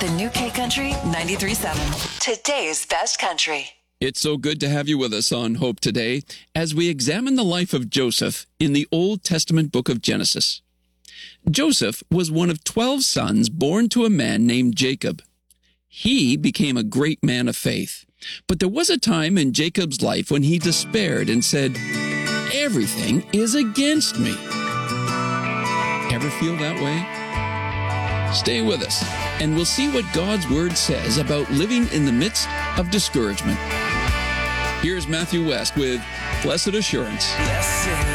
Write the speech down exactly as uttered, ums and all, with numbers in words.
The new K Country ninety-three point seven. Today's best country. It's so good to have you with us on Hope Today as we examine the life of Joseph in the Old Testament book of Genesis. Joseph was one of twelve sons born to a man named Jacob. He became a great man of faith. But there was a time in Jacob's life when he despaired and said, "Everything is against me." Ever feel that way? Stay with us, and we'll see what God's Word says about living in the midst of discouragement. Here's Matthew West with Blessed Assurance.